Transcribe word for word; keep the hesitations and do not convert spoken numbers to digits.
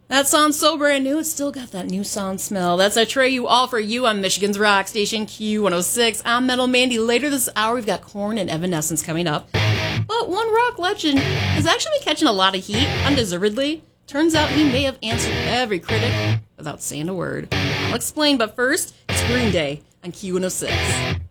That song's so brand new, it's still got that new song smell. That's our Trey You All For You on Michigan's Rock Station Q one oh six. I'm Metal Mandy. Later this hour, we've got Korn and Evanescence coming up. But one rock legend is actually catching a lot of heat, undeservedly. Turns out he may have answered every critic without saying a word. I'll explain, but first, it's Green Day on Q one oh six.